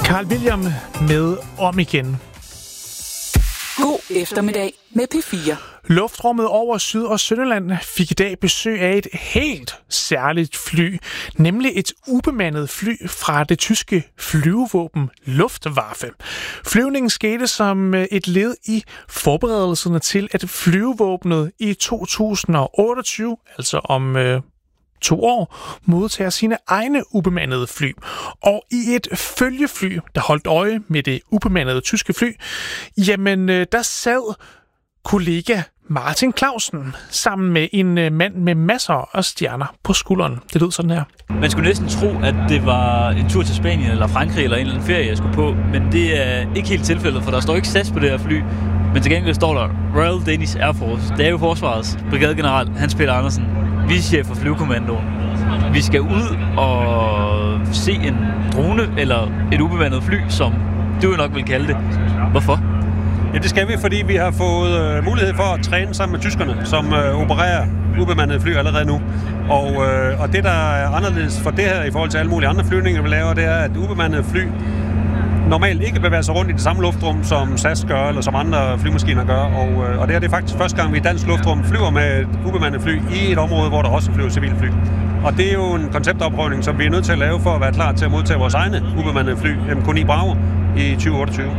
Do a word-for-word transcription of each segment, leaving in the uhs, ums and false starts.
Carl William med Om igen. God eftermiddag med P fire. Luftrummet over Syd- og Sønderland fik i dag besøg af et helt særligt fly, nemlig et ubemandet fly fra det tyske flyvevåben Luftwaffe. Flyvningen skete som et led i forberedelserne til, at flyvevåbnet i to tusind og otteogtyve, altså om øh, to år, modtager sine egne ubemandede fly. Og i et følgefly, der holdt øje med det ubemandede tyske fly, jamen der sad kollega Martin Clausen sammen med en mand med masser af stjerner på skulderen. Det lød sådan her. Man skulle næsten tro, at det var en tur til Spanien eller Frankrig eller en eller anden ferie, jeg skulle på, men det er ikke helt tilfældet, for der står ikke S A S på det her fly. Men til gengæld står der Royal Danish Air Force. Det er jo forsvarets brigadegeneral Hans Peter Andersen, vicechef for flyvekommandoen. Vi skal ud og se en drone eller et ubemandet fly, som du jo nok vil kalde det. Hvorfor? Ja, det skal vi, fordi vi har fået øh, mulighed for at træne sammen med tyskerne, som øh, opererer ubemandede fly allerede nu. Og, øh, og det, der er anderledes for det her i forhold til alle mulige andre flyvninger, vi laver, det er, at ubemandede fly normalt ikke bevæger sig rundt i det samme luftrum, som S A S gør, eller som andre flymaskiner gør. Og, øh, og det er det faktisk første gang, vi i dansk luftrum flyver med et ubemandet fly i et område, hvor der også flyver civilfly. Og det er jo en konceptopprøvning, som vi er nødt til at lave for at være klar til at modtage vores egne ubemandede fly, M K ni Bravo, i tyve otteogtyve.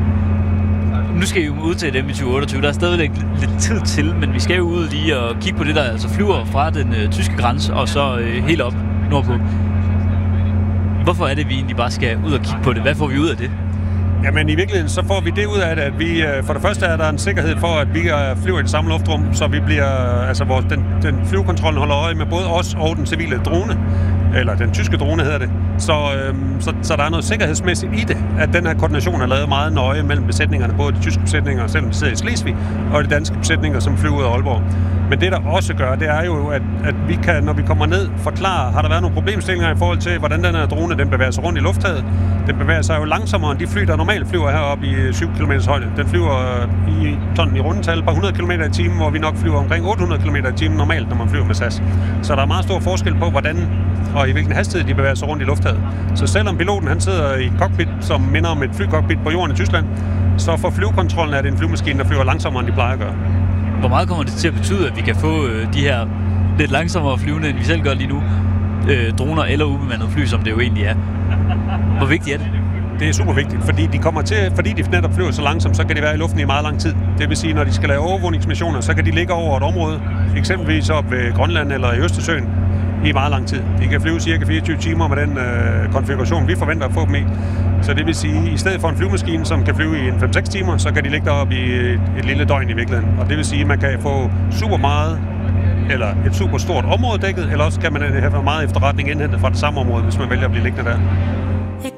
Nu skal I jo ud til dem i tyve otteogtyve. Der er stadigvæk lidt tid til, men vi skal jo ud lige og kigge på det, der altså flyver fra den øh, tyske grænse og så øh, helt op nordpå. Hvorfor er det, vi egentlig bare skal ud og kigge på det? Hvad får vi ud af det? Jamen i virkeligheden så får vi det ud af det, at vi for det første er der en sikkerhed for, at vi flyver i det samme luftrum, så vi bliver, altså vores, den, den flyvekontrollen holder øje med både os og den civile drone, eller den tyske drone hedder det. Så, øhm, så, så der er noget sikkerhedsmæssigt i det, at den her koordination er lavet meget nøje mellem besætningerne, både de tyske besætninger, selvom de sidder i Slesvig, og de danske besætninger, som flyver ud af Aalborg. Men det, der også gør, det er jo, at, at vi kan, når vi kommer ned, forklare, har der været nogle problemstillinger i forhold til, hvordan den her drone den bevæger sig rundt i lufthavet. Den bevæger sig jo langsommere end de fly, der normalt flyver heroppe i syv kilometer højde. Den flyver i, sådan i rundetal et par hundrede kilometer i timen, hvor vi nok flyver omkring otte hundrede kilometer i timen normalt, når man flyver med S A S. Så der er meget stor forskel på, hvordan og i hvilken hastighed de bevæger sig rundt i lufthavet. Så selvom piloten han sidder i et cockpit, som minder om et flycockpit på jorden i Tyskland, så for flyvekontrollen er det en flymaskine, der flyver langsommere, end de plejer at gøre. Hvor meget kommer det til at betyde, at vi kan få øh, de her lidt langsommere flyvende, end vi selv gør lige nu, øh, droner eller ubemandede fly, som det jo egentlig er? Hvor vigtigt er det? Det er super vigtigt, fordi de kommer til, fordi de netop flyver så langsomt, så kan de være i luften i meget lang tid. Det vil sige, når de skal lave overvågningsmissioner, så kan de ligge over et område, eksempelvis op ved Grønland eller i Østersøen, i meget lang tid. De kan flyve cirka fireogtyve timer med den øh, konfiguration, vi forventer at få dem i. Så det vil sige, at i stedet for en flyvemaskine, som kan flyve i en fem seks timer, så kan de ligge deroppe i et, et lille døgn i virkeligheden. Og det vil sige, at man kan få super meget, eller et super stort område dækket, eller også kan man have meget efterretning indhentet fra det samme område, hvis man vælger at blive liggende der.